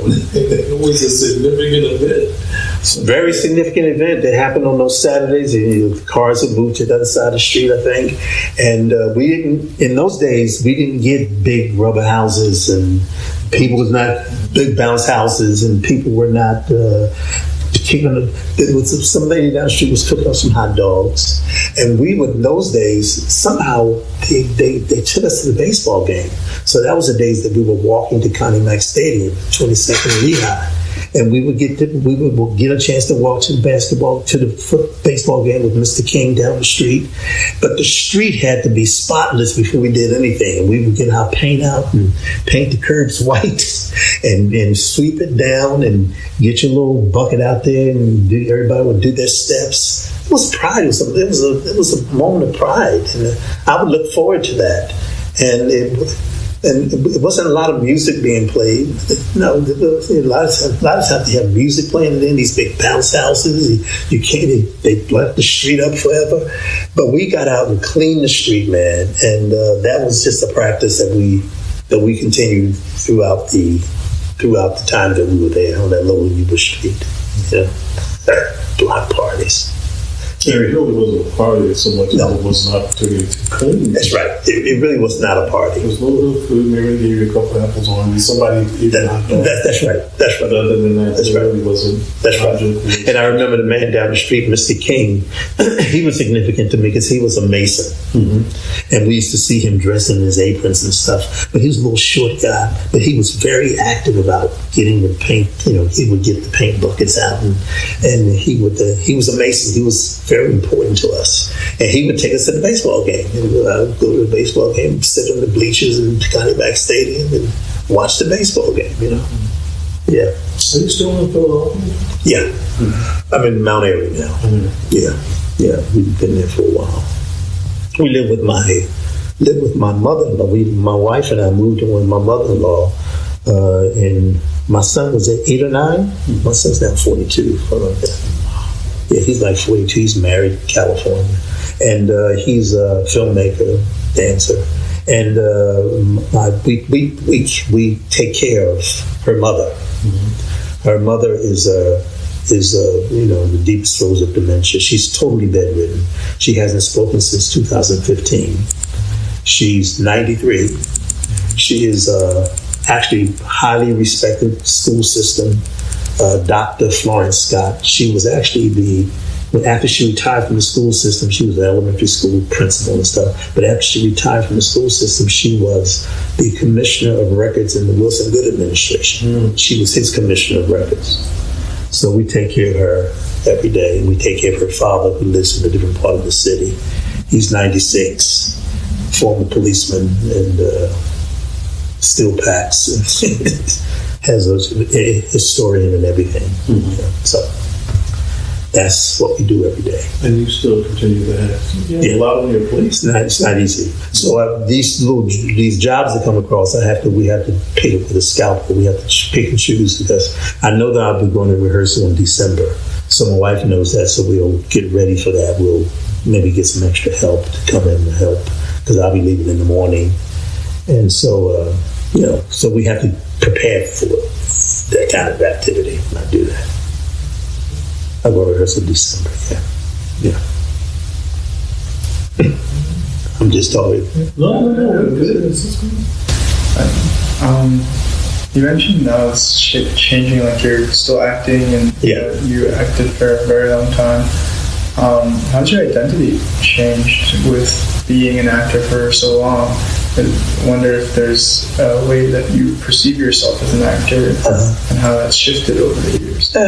It was a significant event. Very significant event that happened on those Saturdays. The cars had moved to the other side of the street, I think. And we didn't, in those days, we didn't get big rubber houses, and people was not big bounce houses, and people were not there was some lady down the street was cooking up some hot dogs, and we would, in those days, somehow they took us to the baseball game. So that was the days that we were walking to Connie Mack Stadium, 22nd and Lehigh. And we would get a chance to walk to the baseball game with Mr. King down the street. But the street had to be spotless before we did anything. And we would get our paint out and paint the curbs white and sweep it down and get your little bucket out there, and everybody would do their steps. It was pride. It was a moment of pride, and I would look forward to that. And it wasn't a lot of music being played. No, a lot of times you have music playing in these big bounce houses. You can't. They left the street up forever. But we got out and cleaned the street, man, and that was just a practice that we continued throughout the time that we were there on that Lower Yuba Street. Block parties. It really wasn't a party so much as it was an opportunity to clean. That's right. It really was not a party. There was a little food, maybe gave you a couple of apples on. Somebody even hot dog. That's right. That's right. But other than that, that's it really wasn't. That's right. And I remember the man down the street, Mr. King. He was significant to me because he was a Mason, and we used to see him dressed in his aprons and stuff. But he was a little short guy, but he was very active about getting the paint. He would get the paint buckets out, and he was a Mason. He was very important to us, and he would take us to the baseball game. And I would go to the baseball game, sit on the bleachers in Connie Mack Stadium, and watch the baseball game. Yeah. Are you still in Philadelphia? Yeah, I'm in Mount Airy now. Yeah, we've been there for a while. We live with my mother-in-law. My wife and I moved in with my mother-in-law, and my son was at 8 or 9. My son's now 42. Yeah, he's like 42. He's married in California, and he's a filmmaker, dancer, and we take care of her mother. Her mother is the deepest throes of dementia. She's totally bedridden. She hasn't spoken since 2015. She's 93. She is actually highly respected school system. Dr. Florence Scott. She was actually after she retired from the school system, she was an elementary school principal and stuff. But after she retired from the school system, she was the commissioner of records in the Wilson Good administration. She was his commissioner of records. So we take care of her every day. We take care of her father, who lives in a different part of the city. He's 96, former policeman, and still packs. Has a historian and everything. So that's what we do every day. And you still continue to have a lot on your plate. It's not easy. So these jobs that come across, we have to pick it with a scalpel. We have to pick and choose, because I know that I'll be going to rehearsal in December. So my wife knows that, so we'll get ready for that. We'll maybe get some extra help to come in and help, because I'll be leaving in the morning. And so, so we have to prepare for that kind of activity when I do that. I go to rehearsal in December, yeah. I'm just talking. No, good. You mentioned now it's changing, like you're still acting, and you acted for a very long time. How's your identity changed with being an actor for so long? I wonder if there's a way that you perceive yourself as an actor, and how that's shifted over the years.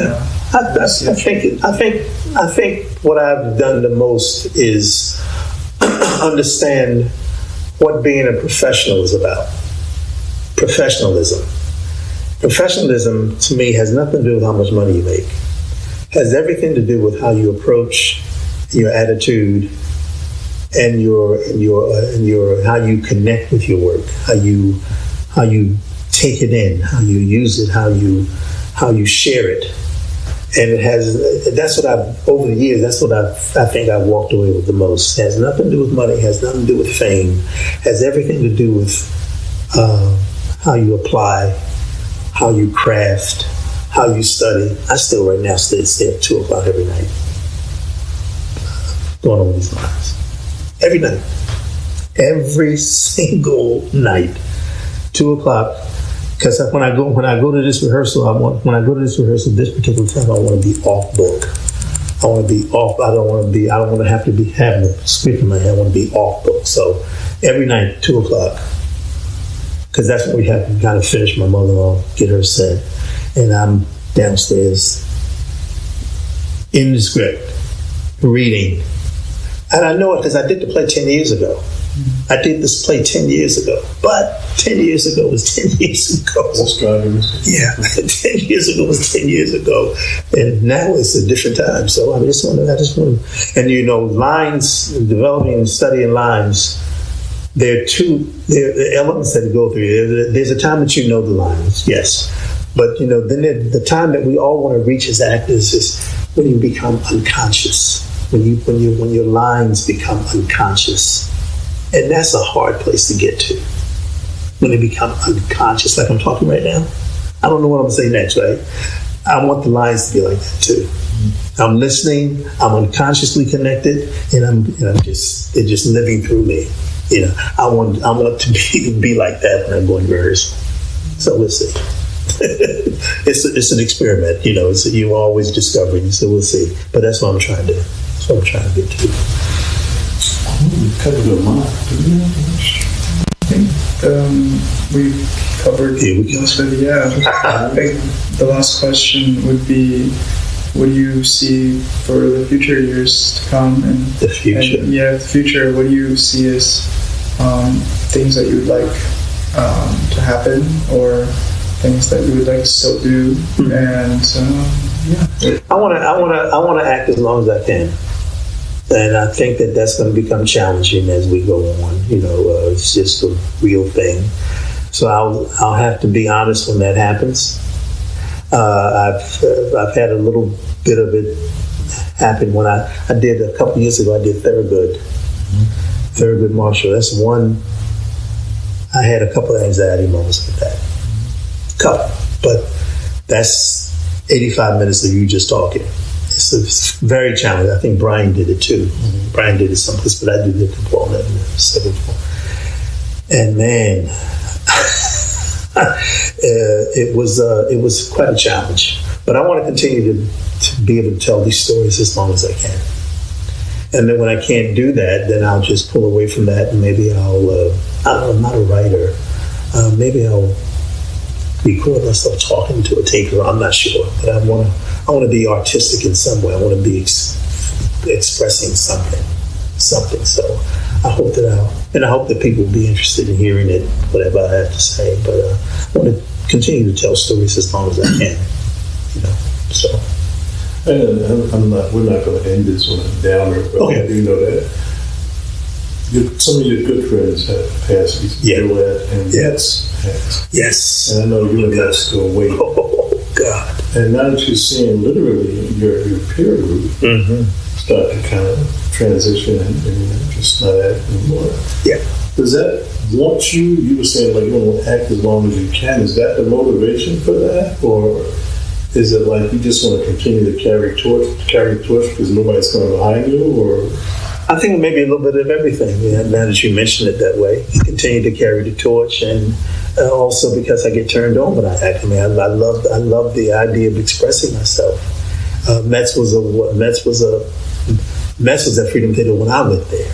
I think what I've done the most is understand what being a professional is about. Professionalism to me has nothing to do with how much money you make. It has everything to do with how you approach, your attitude, and your how you connect with your work, how you take it in, how you use it, how you share it. And that's what over the years, that's what I think I've walked away with the most. It has nothing to do with money, it has nothing to do with fame, it has everything to do with how you apply how you craft, how you study. I still right now stay at 2 o'clock every night. Going on these lines. Every night. Every single night. 2 o'clock. Because when I go to this rehearsal, this particular time, I want to be off book. I want to be off. I don't want to have to be having a script in my head. I want to be off book. So every night, 2 o'clock, because that's when we have to kind of finish my mother-in-law, get her set, and I'm downstairs in the script, reading. And I know it because I did the play 10 years ago. I did this play 10 years ago, but 10 years ago was 10 years ago. Yeah, 10 years ago was 10 years ago, and now it's a different time. So I just want to, and lines, developing and studying lines. There are elements that go through. There's a time that you know the lines, yes, but then the time that we all want to reach as actors is when you become unconscious, when your lines become unconscious. And that's a hard place to get to, when they become unconscious, like I'm talking right now. I don't know what I'm going to say next, right? I want the lines to be like that too. I'm listening, I'm unconsciously connected, and it's just living through me. I want to be like that when I'm going to rehearsal. So we'll see. It's an experiment, you're always discovering, so we'll see. But that's what I'm trying to do. That's what I'm trying to get to. Covered a lot. I think we've covered most of it. Yeah. I think the last question would be, what do you see for the future years to come? And the future. The future. What do you see as things that you would like to happen, or things that you would like to still do? And I want to act as long as I can. And I think that's going to become challenging as we go on. It's just a real thing. So I'll have to be honest when that happens. I've had a little bit of it happen when I did a couple years ago. I did Thurgood Marshall. That's one. I had a couple of anxiety moments with that. But that's 85 minutes of you just talking. It's very challenging. I think Brian did it too. Brian did it someplace, but I did it in Paul and man, it was quite a challenge. But I want to continue to be able to tell these stories as long as I can. And then when I can't do that, then I'll just pull away from that, and maybe I'll I'm not a writer. Maybe I'll record myself talking to a tape. I'm not sure, but I want to be artistic in some way. I want to be expressing something. So I hope that people will be interested in hearing it, whatever I have to say. But I want to continue to tell stories as long as I can. So. And we're not going to end this on a downer, but okay. I do know that some of your good friends have passed. Gillette and Metz passed. Yes. And I know you and Metz go way. Oh, God. And now that you're seeing literally your peer group start to kind of transition and just not act anymore. Yeah. Does that want you? You were saying like you want to act as long as you can. Is that the motivation for that, or is it like you just want to continue to carry torch because nobody's coming behind you, or? I think maybe a little bit of everything. Now that you mention it that way, continue to carry the torch, and also because I get turned on when I act. I love the idea of expressing myself. Metz was at Freedom Theater when I went there.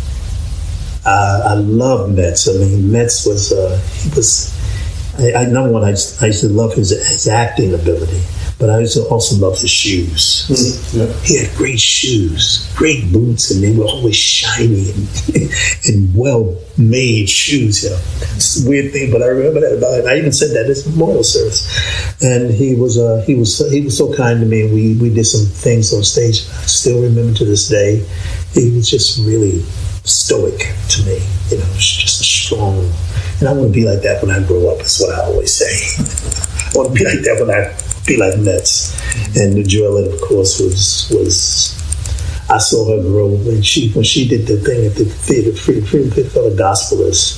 I love Metz. Metz was number one. I used to love his acting ability. But I used to also love his shoes. Yeah. He had great shoes, great boots, and they were always shiny and well-made shoes. It's a weird thing, but I remember that about him. I even said that at his memorial service. And he was so kind to me. We did some things on stage I still remember to this day. He was just really stoic to me. Just a strong. And I want to be like that when I grow up. That's what I always say. I want to be like that when I be like Metz. And the Joelle, of course, was I saw her grow when she did the thing at the theater, Freedom Theater for the Gospelers.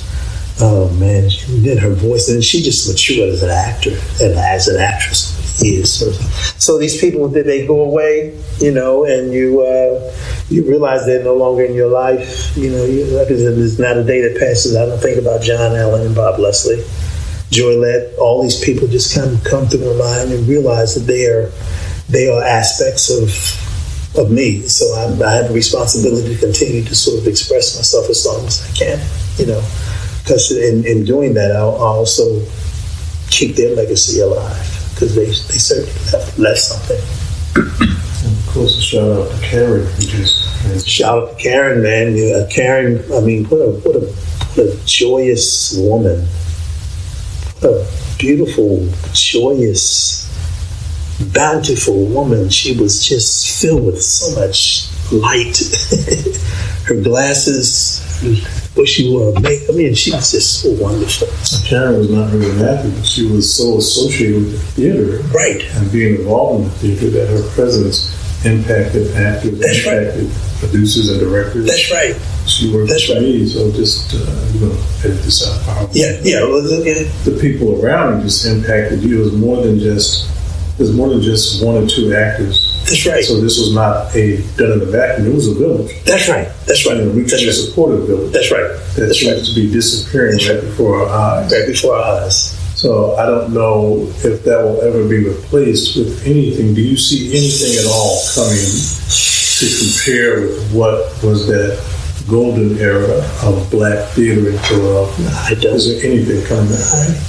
Oh man, then her voice, and she just matured as an actor and as an actress. So these people, they go away, and you realize they're no longer in your life. There's not a day that passes I don't think about John Allen and Bob Leslie, Joylette. All these people just kind of come through my mind and realize that they are aspects of me. So I have a responsibility to continue to sort of express myself as long as I can, because in doing that, I'll also keep their legacy alive, because they certainly left something. And of course, a shout out to Karen. Shout out to Karen, man. Karen, I mean, what a joyous woman. What a beautiful, joyous, bountiful woman. She was just filled with so much light. Her glasses, what she wore, makeup. I mean, she was just so wonderful. Karen was not really an actor, but she was so associated with the theater, right, and being involved in the theater, that her presence impacted actors, impacted producers and directors. That's right. She worked for me, so just edit this out. Powerful. Yeah. Okay. The people around her just impacted you. It was more than just. There's more than just one or two actors. That's right. So this was not done in a vacuum. It was a village. That's right. We can support a village. That's right. That seems to be disappearing right before our eyes. Right before our eyes. So I don't know if that will ever be replaced with anything. Do you see anything at all coming to compare with what was that golden era of black theater in Philadelphia? I don't. Is there anything coming back?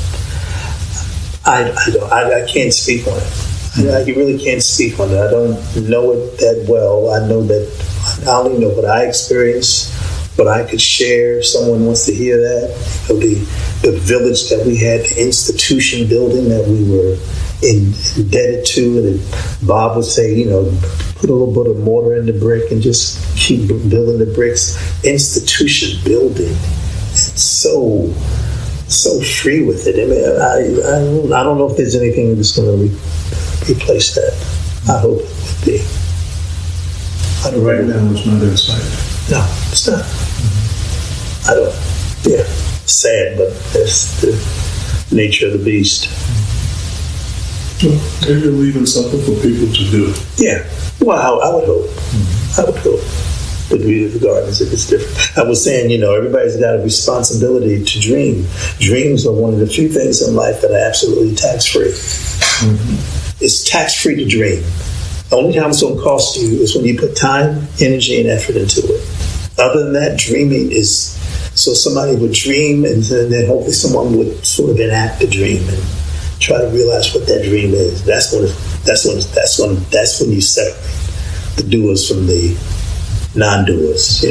I can't speak on it. I really can't speak on it. I don't know it that well. I know that I only know what I experienced, what I could share. If someone wants to hear that. The village that we had, the institution building that we were indebted to, and Bob would say, put a little bit of mortar in the brick and just keep building the bricks. Institution building. It's so free with it. I mean, I don't know if there's anything that's going to replace that. I hope it would be. Right now, it's not inside. No, it's not. Mm-hmm. I don't. Yeah, sad, but that's the nature of the beast. Well, maybe you're leaving something for people to do. Yeah. Well, I would hope. Mm-hmm. I would hope. The beauty of the gardens, if it's different. I was saying, everybody's got a responsibility to dream. Dreams are one of the few things in life that are absolutely tax-free. Mm-hmm. It's tax-free to dream. The only time it's going to cost you is when you put time, energy, and effort into it. Other than that, dreaming is... So somebody would dream, and then hopefully someone would sort of enact the dream and try to realize what that dream is. That's when you separate the doers from the non-doers,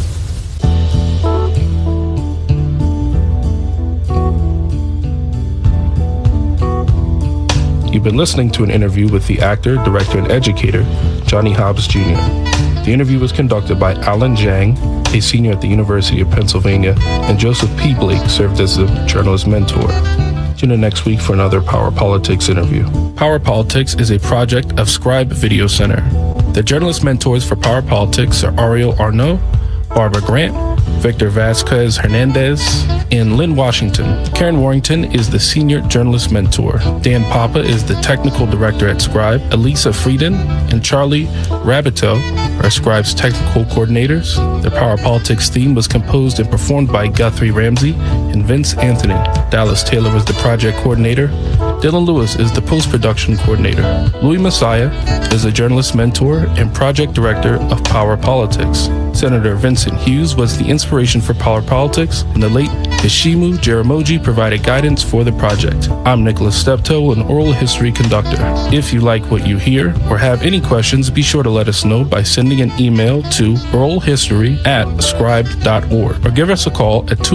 You've been listening to an interview with the actor, director, and educator, Johnny Hobbs Jr. The interview was conducted by Alan Jang, a senior at the University of Pennsylvania, and Joseph P. Blake served as a journalist mentor. Tune in next week for another Power Politics interview. Power Politics is a project of Scribe Video Center. The journalist mentors for Power Politics are Ariel Arnaud, Barbara Grant, Victor Vasquez Hernandez, and Lynn Washington. Karen Warrington is the senior journalist mentor. Dan Papa is the technical director at Scribe. Elisa Frieden and Charlie Rabitel are Scribe's technical coordinators. The Power Politics theme was composed and performed by Guthrie Ramsey and Vince Anthony. Dallas Taylor was the project coordinator. Dylan Lewis is the post-production coordinator. Louis Messiah is a journalist mentor and project director of Power Politics. Senator Vincent Hughes was the inspiration for Power Politics, and the late Ishimu Jaramogi provided guidance for the project. I'm Nicholas Steptoe, an oral history conductor. If you like what you hear or have any questions, be sure to let us know by sending an email to oralhistory@scribe.org or give us a call at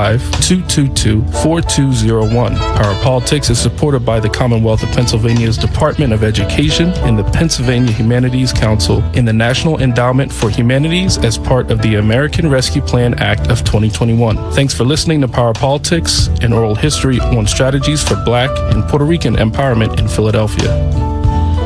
215-222-4201. Power Politics is supported by the Commonwealth of Pennsylvania's Department of Education and the Pennsylvania Humanities Council and the National Endowment for Humanities as part of the American Rescue Plan Act of 2021. Thanks for listening to Power Politics and Oral History on strategies for Black and Puerto Rican empowerment in Philadelphia.